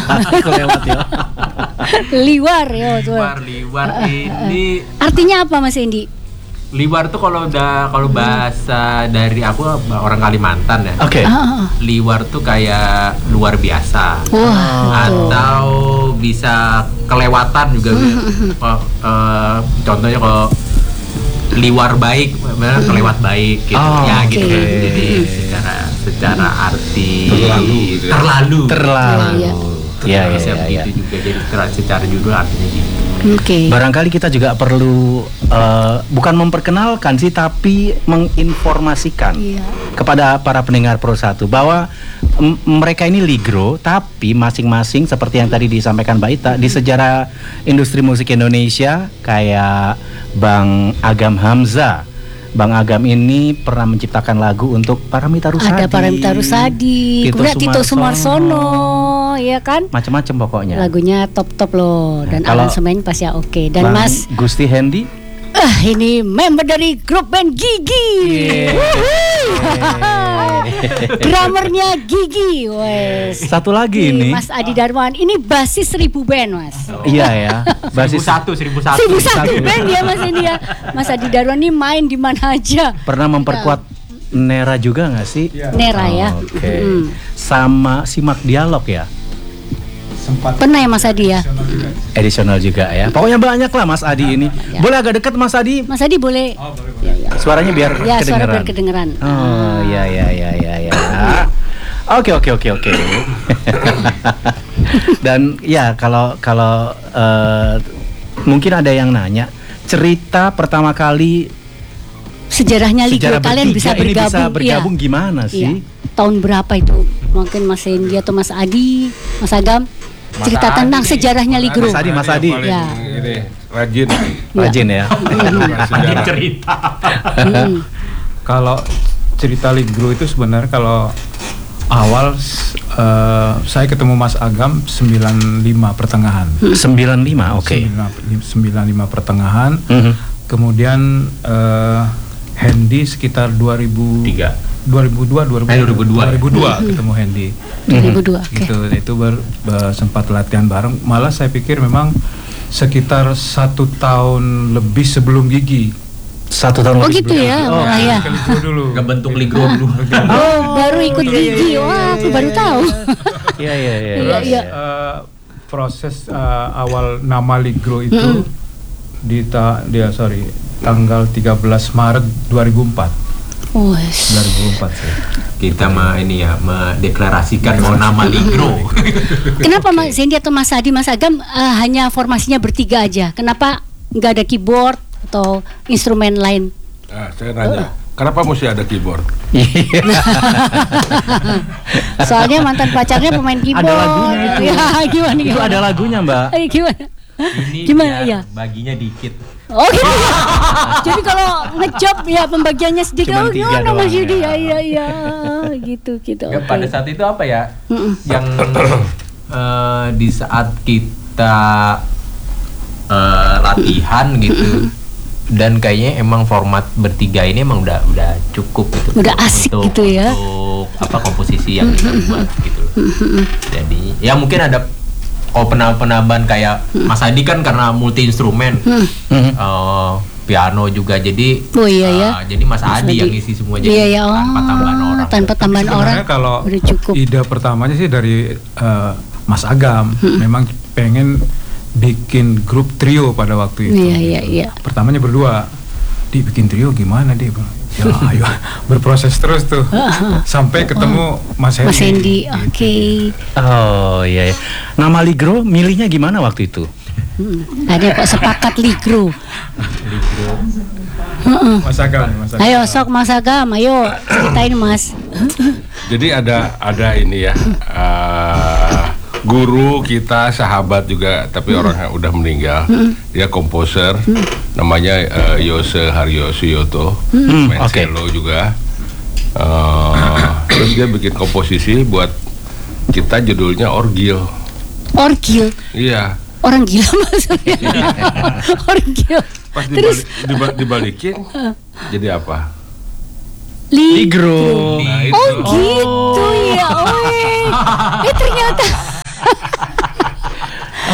Kelewat ya. Liwar ya. Liwar ini Artinya apa Mas Endi? liwar tuh kalau bahasa dari aku orang Kalimantan ya. Oke. Liwar tuh kayak luar biasa. Wah, atau bisa kelewatan juga. Contohnya kalau liwar baik, kelewat baik gitu. Ya gitu. Jadi secara arti terlalu. Iya. Begitu juga, jadi secara judul artinya gitu. Barangkali kita juga perlu bukan memperkenalkan sih, tapi menginformasikan kepada para pendengar Pro 1 bahwa mereka ini Ligro, tapi masing-masing seperti yang tadi disampaikan Mbak Ita, di sejarah industri musik Indonesia kayak Bang Agam Hamzah. Bang Agam ini pernah menciptakan lagu untuk Paramitha Rusady. Ada Paramitha Rusady, Tito Sumarsono, ya kan? Macam-macam pokoknya. Lagunya top loh, dan aransemen pasti oke. Dan Bang Mas Gusti Hendy, ini member dari grup band Gigi. Drummernya Gigi, wes. Satu lagi ini Mas Adi Darwan, ini basis 1000 band Mas. Iya ya, basis 1001 band ya Mas ini ya. Mas Adi Darwan ini main di mana aja. Pernah memperkuat Nera juga nggak sih? Nera ya. Oke. Sama simak dialog ya. Sempat pernah ya Mas Adi ya. Edisional juga ya. Pokoknya banyak lah Mas Adi ini. Boleh agak dekat Mas Adi? Mas Adi boleh. Ya. Suaranya biar kedengeran. Suara biar kedengeran. Oh ya. Oke. Dan ya kalau mungkin ada yang nanya cerita pertama kali sejarahnya Ligro kalian bisa bergabung gimana sih? Tahun berapa itu? Mungkin Mas Endi atau Mas Adi, Mas Agam cerita tentang sejarahnya Ligro. Mas Adi. Ya. Rajin ya. Rajin cerita. Kalau cerita Ligro itu sebenarnya kalau awal saya ketemu Mas Agam 95 pertengahan. 95, oke. 95 pertengahan. Kemudian Hendy sekitar 2002 ketemu Hendy. 2002. Gitu, itu sempat latihan bareng. Malah saya pikir memang sekitar 1 tahun lebih sebelum Gigi. 1 tahun lebih. Gitu ya. Ya. Dulu. Kebentuk Ligro dulu. Baru ikut Gigi. Wah, aku baru tahu. Iya. Proses awal nama Ligro itu tanggal 13 Maret 2004. 2004 sih. Kita mendeklarasikan mau nama Ligro. Kenapa Mas Endi atau Mas Adi, Mas Agam hanya formasinya bertiga aja? Kenapa nggak ada keyboard atau instrumen lain? Saya nanya, kenapa mesti ada keyboard? Soalnya mantan pacarnya pemain keyboard. Ada lagunya. Gitu ya. Gimana? Itu ada lagunya Mbak. Gimana? Ya. Baginya dikit. Oh gitu. Jadi kalau ngejob ya pembagiannya sedikit. Cuman 3 doang, Mas Yudi ya. Gitu. Pada saat itu apa ya? Yang di saat kita latihan gitu. Dan kayaknya emang format bertiga ini emang udah cukup gitu. Udah asik gitu ya. Untuk komposisi yang kita buat gitu. Jadi ya mungkin ada penambahan kayak Mas Adi kan karena multi instrumen, piano juga, jadi jadi Mas Adi yang isi semua, jadi tanpa tambahan orang. Tanpa tambahan orang. Kalau udah cukup. Ide pertamanya sih dari Mas Agam, memang pengen bikin grup trio pada waktu itu. Iya. Pertamanya berdua, bikin trio gimana dia? Ya, ayo berproses terus tuh sampai ketemu Mas Hendy. Oke. Oh iya. Nama Ligro milihnya gimana waktu itu? Ada kok sepakat Ligro. Mas Agam. Ayo sok Mas Agam, ayo ceritain Mas. Jadi ada ini ya, guru kita, sahabat juga, tapi orangnya udah meninggal. Dia komposer, namanya Yose Haryosuyoto, main cello juga. Terus dia bikin komposisi buat kita, judulnya Orgil. Orgil? Iya. Orang gila maksudnya. Orgil. Pas terus dibalikin jadi apa? Ligro. Nah, gitu ya. Ternyata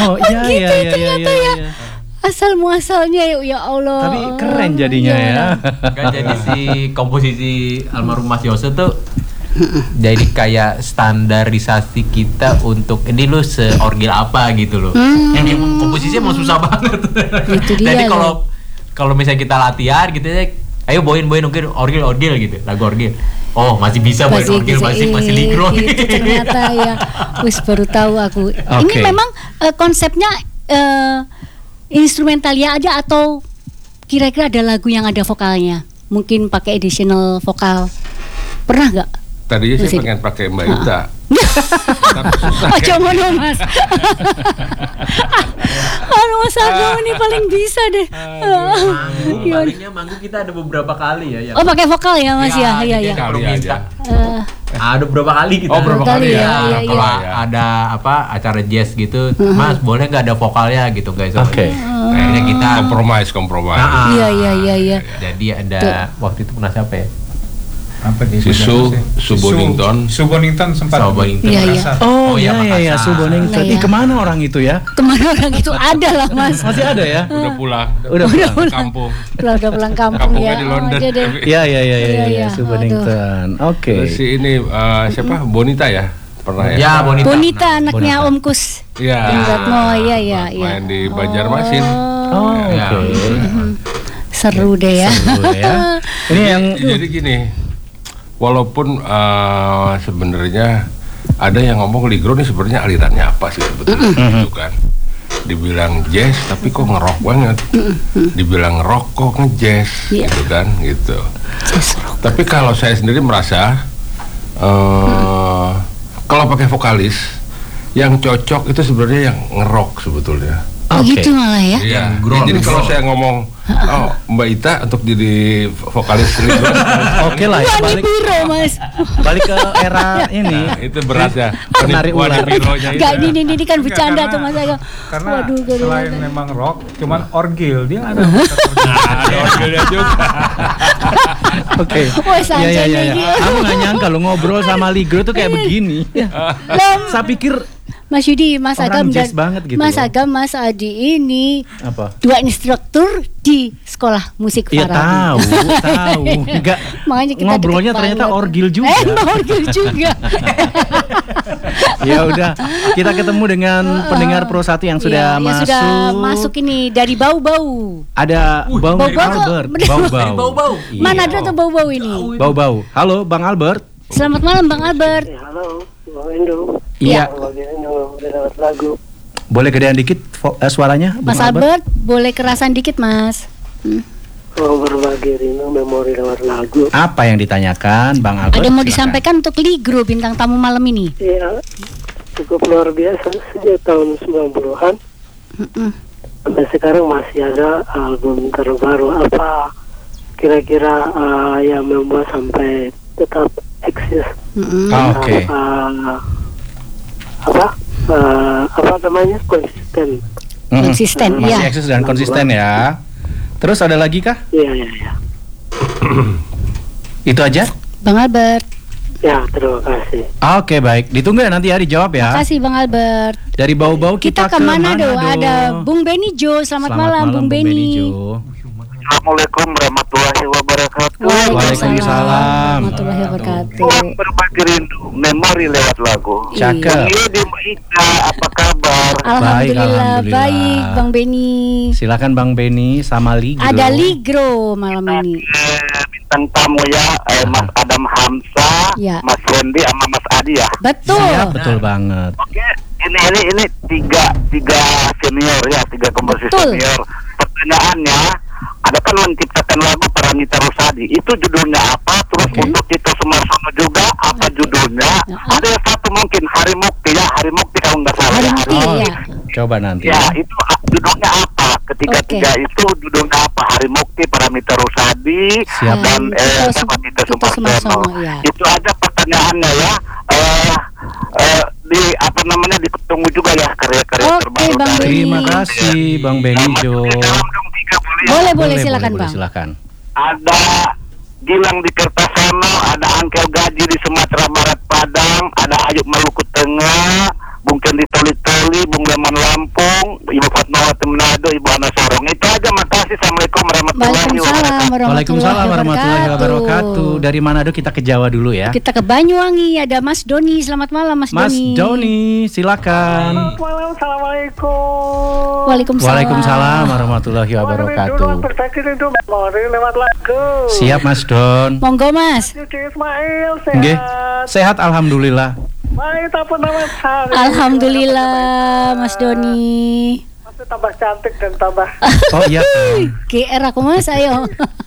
Oh iya iya iya ternyata iya. ya. Asal muasalnya ya Allah. Tapi keren jadinya ya. Kan jadi si komposisi almarhum Mas Yose tuh jadi kayak standarisasi kita untuk ini lu seorgil apa gitu loh. Yang komposisinya emang susah banget. Itu dia Jadi loh. kalau misalnya kita latihan gitu ya, ayo boin orgil gitu, lagu orgil. Oh, masih bisa boin orgil, masih ligro. Gitu, ternyata ya. Wis baru tahu aku. Ini Oke. memang konsepnya instrumental ya ada atau kira-kira ada lagu yang ada vokalnya? Mungkin pakai additional vokal. Pernah nggak? Tadinya saya Musik. pengen pakai Mbak Ita. Tapi susah. Oh, coba dong Mas. Aduh Mas Agam ini paling bisa deh. Manggung kita ada beberapa kali ya. Oh pakai vokal ya Mas ya? Iya iya. Kali aja. Ada beberapa kali kita. Oh, berapa kali ya? Iya, iya. Kalau ada acara jazz gitu, Mas boleh nggak ada vokalnya gitu guys? Oke. Kayaknya kita Kompromis. Iya. Jadi ada waktu itu pernah siapa ya? Apa di Si Su Bonington. Su Bonington sempat. Su Bonington. Iya, iya. Makassar. Oh iya Makassar. iya Su Bonington. Nah, Ih, ya. kemana orang itu ya? Kemana orang itu ada lah Mas. Masih ada ya? Udah pulang. Udah pulang. Kampung. Udah pulang kampung Kampungnya ya. di London. Ada deh. Iya iya iya Iya, iya iya. Su Bonington. Oke. Terus si ini siapa? Bonita ya? Pernah ya? Ya, Bonita. Bonita anaknya Bonita. Om Kus. Iya. Ratno, iya iya iya. Main di Banjarmasin. Oh, Ya. oke. Seru deh ya. Seru ya. Ini yang Jadi gini, walaupun sebenarnya ada yang ngomong ligro ini sebenarnya alirannya apa sih sebetulnya gitu kan. Dibilang jazz tapi kok ngerok banget. Dibilang rock kok ngejazz Iya. gitu kan gitu. Jazz rock. Tapi kalau saya sendiri merasa kalau pakai vokalis yang cocok itu sebenarnya yang ngerok sebetulnya. Oh Oke. gitu malah ya. Iya. growl, Jadi kalau growl. saya ngomong, oh Mbak Ita untuk jadi vokalis ligro, oke lah ya, Wani balik Biro Mas. balik ke era ini. itu berat ya. Penari ular. Bironya itu Enggak ya. ini kan bercanda tuh Mas Agam. Karena Waduh, selain memang rock, cuman orgil dia ada. Ada orgelnya juga. Oke. Wah, santai Iya iya iya. nih. Aku nggak nyangka lo ngobrol sama ligro tuh kayak begini. Saya pikir Mas Yudi, Mas Orang Agam jazz dan banget gitu Mas loh. Agam, Mas Adi ini apa? dua instruktur di sekolah musik Iya Farabi. tahu. Enggak. Makanya kita Ngobrolnya deket ternyata banget. orgil juga. Orgil juga. Ya udah, kita ketemu dengan pendengar Pro 1 yang sudah Iya, masuk. yang sudah masuk ini dari bau-bau. Ada Bang bau-bau kok. Albert. Dari bau-bau. Iya. Mana ada tuh bau-bau ini? Bau-bau. Halo Bang Albert. Selamat malam Bang Albert. Halo, Bang Endo. Iya. Bang Endo udah dapat lagu. Boleh gedean dikit suaranya Mas Bang Albert, boleh kerasan dikit Mas. Mau berbagi rindu memori lewat lagu. Apa yang ditanyakan Bang Albert? Ada mau Silakan. disampaikan untuk Ligro bintang tamu malam ini? Iya, cukup luar biasa sejak tahun 90-an. Sampai sekarang masih ada album terbaru. Apa kira-kira yang membuat sampai tetap eksis? Oke. Apa namanya, konsisten. Konsisten, Masih ya. eksis dan konsisten ya. Terus ada lagi kah? Iya. Itu aja? Bang Albert. Ya, terima kasih. Oke baik, ditunggu ya nanti ya dijawab ya. Makasih Bang Albert. Dari bau-bau Kita ke kemana Manado. do? Ada Bung Benny Jo. Selamat malam Bung Benny. Jo. Assalamualaikum warahmatullahi wabarakatuh. Waalaikumsalam. Warahmatullahi wabarakatuh. Berbagi rindu memori lewat lagu. Cakep. Iya di Mbak Ika, apa kabar? Alhamdulillah, Alhamdulillah. baik Bang Benny. Silakan Bang Benny sama Ligro. Ada Ligro malam ini. Bintang tamu ya, Mas Adam Hamzah, Ya. Mas Wendy sama Mas Adi ya. Betul. Siap, betul banget. Oke, ini tiga senior ya, tiga komposisi Betul. senior. Pertanyaannya, ada kan menciptakan lagu Paramita Rusadi. Itu judulnya apa? Terus Oke. untuk Tito Sumarsono juga apa judulnya? Ya. Ada yang satu mungkin Hari Mukti ya, Hari Mukti kalau nggak salah. Hari ya. Mukti Oh, ya. coba nanti. Ya, itu judulnya apa? Ketiga-tiga itu judulnya apa? Hari Mukti, Paramita Rusadi, Siap. dan Tito Tito Sumarsono, Sumarsono. ya. Itu aja pertanyaannya ya. Ditunggu juga ya karya-karya Oke, terbaru Bang dari Terima Benny. kasih Bang Benny Jo. Dalam dong tiga boleh ya? Boleh silakan Bang. Silakan. Ada Gilang di Kertasono, ada Angkel Gaji di Sumatera Barat Padang, ada Ayub Maluku Tengah, Bung Kendi Toli-Toli, Bung Leman Lampung, warahmatullahi wabarakatuh. Dari Manado kita ke Jawa dulu ya. Kita ke Banyuwangi, ada Mas Doni. Selamat malam Mas Doni. Mas Doni, silakan. Selamat malam, assalamualaikum. Waalaikumsalam warahmatullahi wabarakatuh. Berbagi rindu memori lewat lagu. Siap Mas Don. Monggo Mas. Yudi Ismail, Nggih, sehat. sehat alhamdulillah. Baik, apa nama saya? Alhamdulillah Mas Doni. Masih tambah cantik dan tambah. Oh iya. GR aku Mas, ayo.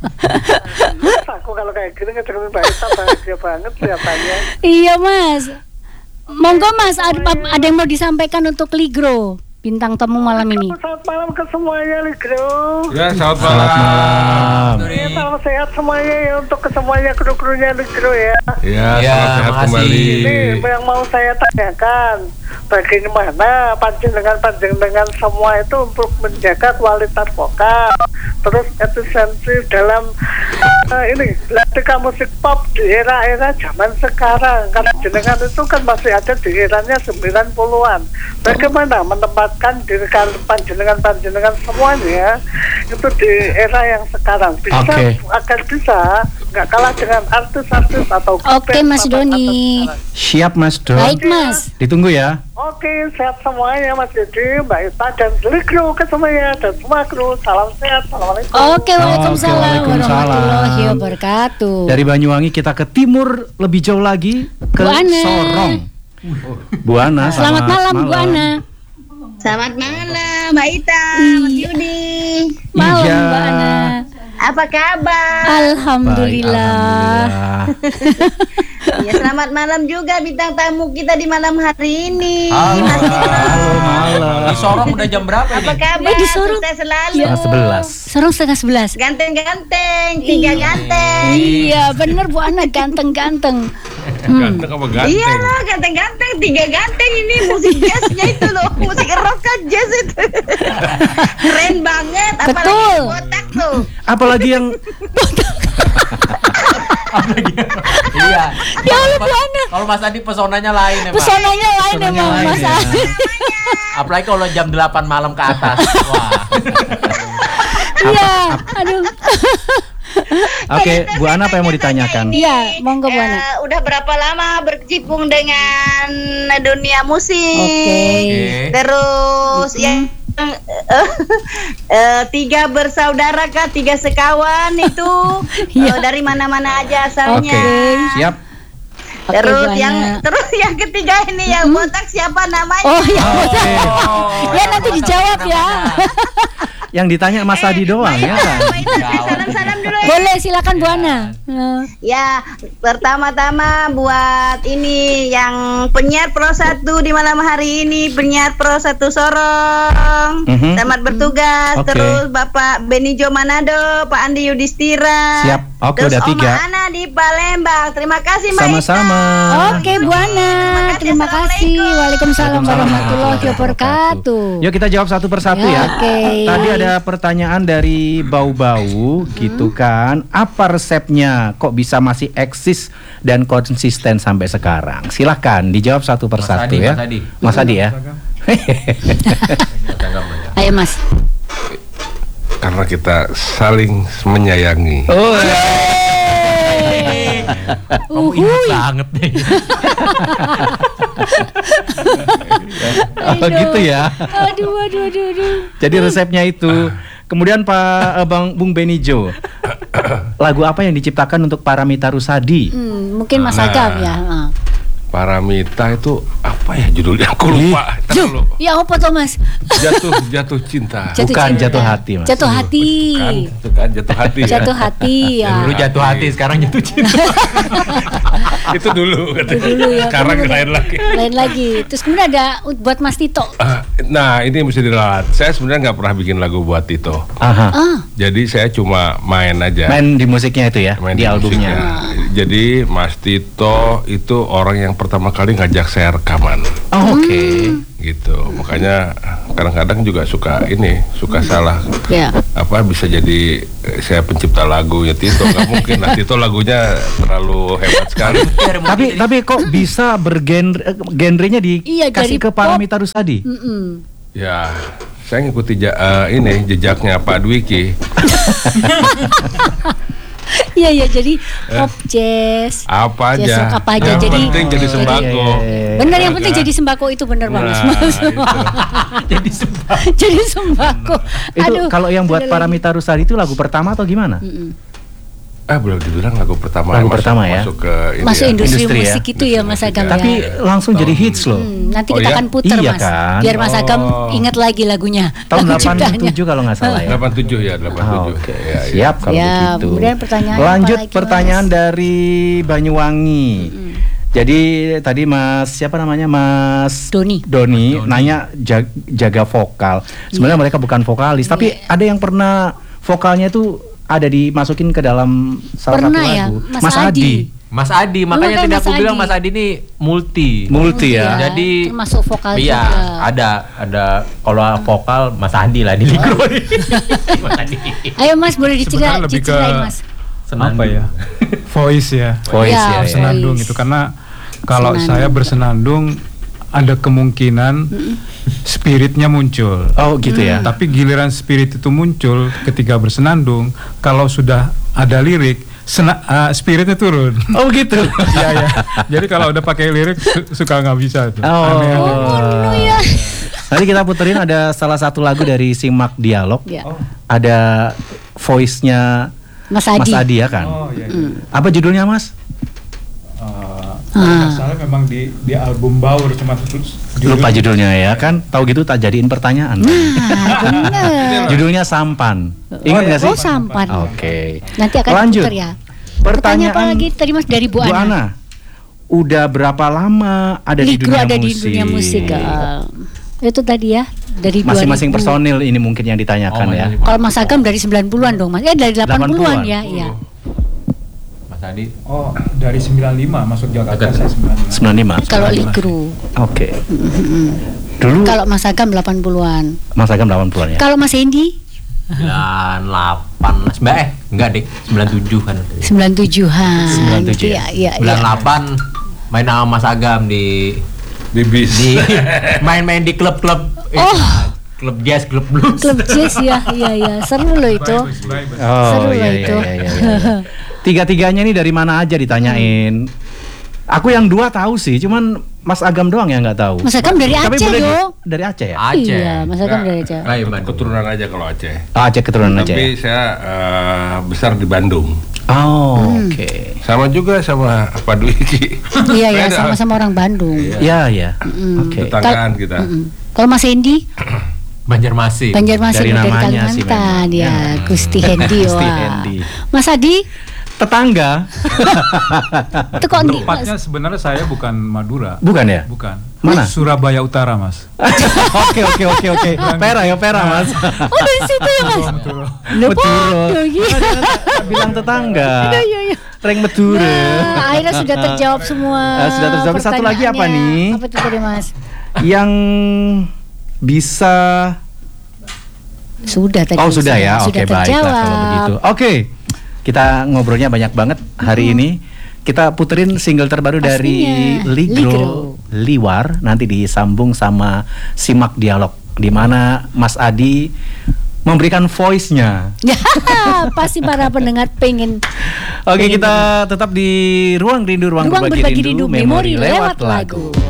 Aku kalau kayak gini ngecekin Mbak Ita bahagia banget kelihatannya. Iya Mas. Monggo Mas, ada yang mau disampaikan untuk Ligro, bintang tamu malam ini. Selamat malam ke semuanya, Ligro. Ya, selamat Selamat malam. malam. Salam sehat semuanya ya untuk kesemuanya kru-krunya Ligro ya. Ya, Ya, salam sehat makasih. kembali. Ini yang mau saya tanyakan, bagaimana panjenengan semua itu untuk menjaga kualitas vokal, terus efisiensi dalam ketika musik pop di era-era zaman sekarang, karena jenengan itu kan masih ada di eranya 90-an. Bagaimana menempatkan diri panjenengan semuanya itu di era yang sekarang bisa agar bisa nggak kalah dengan artis-artis atau Oke, Mas Doni. Siap Mas Don. Baik Mas. Ditunggu ya. Oke, sehat semuanya Mas Yudi, Mbak Ita, dan Ligro ke semuanya, dan semua kru. Salam sehat, assalamualaikum. Oke, waalaikumsalam Waalaikumsalam. warahmatullahi wabarakatuh. Dari Banyuwangi kita ke timur lebih jauh lagi ke Bu Ana. Sorong. Bu Ana, Selamat malam Bu Ana. Selamat malam Mbak Ita, Mas Yudi. Malam Iya. Mbak Ana. Apa kabar? Alhamdulillah. Ya, selamat malam juga bintang tamu kita di malam hari ini. Halo. Mas Yudi. Halo malam. Di Sorong udah jam berapa Apa ini? kabar? Di Sorong. Sukses selalu. Setengah 11. Sorong 11:30. Ganteng-ganteng, tiga ganteng. Iya, bener Bu Ana, ganteng-ganteng. Ganteng apa ganteng? Iya lah, ganteng-ganteng, tiga ganteng ini musik jazznya itu loh, musik rock kan jazz itu. Keren banget, apalagi Betul. botak tuh. Apalagi yang Iya. Ya Allah Bu Ana. Kalau Mas Adi pesonanya lain emang. Pesonanya lain emang lain Mas ya. Adi. Apalagi kalau jam 8 malam ke atas. Wah. Iya, aduh. Oke, Bu Ana apa yang mau ditanyakan? Iya, monggo Bu Ana. Udah berapa lama berkecimpung dengan dunia musik? Oke. Terus yang tiga bersaudara kah, tiga sekawan itu dari mana-mana aja asalnya. Oke, siap. Terus Oke, Bu Ana. yang ketiga ini yang botak siapa namanya? Oh iya. Oh, Ya, nanti dijawab ya. Yang ditanya Mas Adi doang ya kan? Salam-salam dulu ya. Boleh, silakan Bu Ana. Ya, pertama-tama buat ini yang penyiar Pro 1 di malam hari ini, penyiar Pro 1 Sorong. Selamat bertugas. Oke. Terus Bapak Benijo Manado, Pak Andi Yudhistira. Siap. Oke, Terus udah 3. Oma Ana di Palembang. Terima kasih Mbak Sama-sama. Oke Bu Ana, terima kasih. Waalaikumsalam warahmatullahi wabarakatuh. Yuk kita jawab satu persatu Ya, ya. oke. Tadi ada pertanyaan dari Bau-Bau gitu kan. Apa resepnya kok bisa masih eksis dan konsisten sampai sekarang? Silahkan dijawab satu persatu Adi, ya. Mas Adi ya. Ayo Mas. Karena kita saling menyayangi. Oh. Kamu ingat banget deh. Oh gitu ya. Aduh. Jadi resepnya itu. Kemudian Bung Benijo. Lagu apa yang diciptakan untuk Paramita Rusady? Mungkin Mas Agam ya. Paramita itu apa ya judulnya? Aku lupa. Ntar dulu. Ya apa tuh Mas? Jatuh cinta. Bukan jatuh hati, Mas. Jatuh hati. Bukan, itu kan jatuh hati. ya. Jatuh hati ya. Dulu jatuh hati, sekarang jatuh cinta. Itu dulu katanya. Dulu ya, Sekarang dulu lain lagi. Lain lagi. Terus kemudian ada buat Mas Tito. Nah ini mesti diralat. Saya sebenarnya nggak pernah bikin lagu buat Tito. Aha. Jadi saya cuma main aja. Main di musiknya itu ya, Main di albumnya. musiknya. Jadi Mas Tito itu orang yang pertama kali ngajak saya rekaman. Oh, oke. Gitu. Makanya kadang-kadang juga suka salah. Ya. Apa bisa jadi saya pencipta lagunya Tito? Nggak mungkin lah. Tito lagunya terlalu hebat sekali. Tapi kok bisa genrenya Iya, dikasih dari ke pop. Paramita Rusady? Ya Saya ngikuti jejaknya Pak Dwiki. Iya jadi pop jazz. Apa jazz aja. rock apa aja. Yang Jadi penting jadi sembako. Benar, yang penting jadi sembako itu benar banget. Jadi sembako. Jadi sembako. Itu kalau yang buat Paramita Rusady itu lagu pertama atau gimana? Boleh dibilang lagu pertama. Lagu pertama ya. Masuk industri ya. musik itu ya Mas Agam. Tapi langsung jadi hits loh. Nanti kita akan putar Iya Mas. kan? Biar Mas Agam ingat lagi lagunya. Tahun lagu ciptaannya. 87 kalau nggak salah ya. 87 ya, 87. Oke, Ya, siap kalau Ya, begitu. kemudian pertanyaan Lanjut apa lagi, pertanyaan Mas? dari Banyuwangi. Jadi tadi Mas siapa namanya Mas Doni nanya jaga vokal. Sebenarnya mereka bukan vokalis, tapi ada yang pernah vokalnya itu ada dimasukin ke dalam salah Pernah satu ya, lagu. Mas Adi. Mas Adi, makanya tadi aku bilang Mas Adi ini multi ya. Jadi termasuk vokal iya, juga. ada kalau vokal Mas Adi lah di Ligro. Mas Adi. Ayo Mas, boleh diceritain Mas. Apa ya? Voice ya. Voice ya. Senandung itu karena kalau saya bersenandung ada kemungkinan spiritnya muncul. Oh gitu ya. Tapi giliran spirit itu muncul ketika bersenandung, kalau sudah ada lirik, spiritnya turun. Oh gitu. Iya ya. Jadi kalau udah pakai lirik suka nggak bisa tuh. Oh ya. Nanti kita puterin ada salah satu lagu dari Simak Dialog. Ya. Ada voice-nya Mas Adi ya kan? Oh iya. Apa judulnya Mas? Masalah memang di album Baur cuma Lupa judulnya ya kan? Tahu gitu tak jadiin pertanyaan. Bener. Judulnya Sampan. Ingat nggak sih? Oh Sampan. Oke. Nanti akan lanjut putar ya. Pertanyaan apa lagi tadi Mas dari Bu Ana? Udah berapa lama ada di dunia musik? Itu tadi ya dari masing-masing personil ini mungkin yang ditanyakan ya. Kalau Mas Agam dari 90-an dong Mas. Dari 80-an ya, iya. Mas Adi. Oh, dari 95 masuk Jakarta saya 95. Kalau Ligro. Oke. Dulu kalau Mas Agam 80-an. Mas Agam 80-an ya. Kalau Mas Hendy 98 enggak deh 97 kan. 97-an. Iya. 98 main sama Mas Agam di bis. Main-main di klub-klub. Klub jazz, klub blues. Klub jazz ya. Seru loh itu. Oh iya. Tiga-tiganya nih dari mana aja ditanyain. Aku yang 2 tahu sih, cuman Mas Agam doang yang nggak tahu. Mas Agam dari Aceh dong. Dari Aceh ya? Aceh. Iya, Mas Agam dari Aceh. Keturunan aja kalau Aceh. Aceh keturunan Aceh. Tapi saya besar di Bandung. Oh, oke. Sama juga sama Pak Dwiki. Iya, sama-sama orang Bandung. Iya. Oke. Tetanggaan kita. Kalau Mas Hendy Banjarmasin dari dari namanya sih Kalimantan ya, Gusti Hendy. Mas Adi tetangga. Itu kok tempatnya sebenarnya saya bukan Madura. Bukan ya? Bukan. Mana? Surabaya Utara, Mas. Oke. Pera Mas. Oh, dari situ ya, Mas. Betul. Bilang tetangga. Iya. Reng Medura. Nah, akhirnya sudah terjawab semua. Sudah terjawab. Satu lagi apa nih? Apa itu tadi, Mas? Yang bisa sudah tadi. Oh, sudah ya. Oke, baiklah kalau begitu. Oke. Kita ngobrolnya banyak banget hari ini. Kita puterin single terbaru dari Ligro, Liwar. Nanti disambung sama Simak Dialog, di mana Mas Adi memberikan voice-nya. Ya, pasti para pendengar pengen. Oke, kita tetap di Ruang Rindu, Ruang Berbagi Rindu, memori lewat lagu.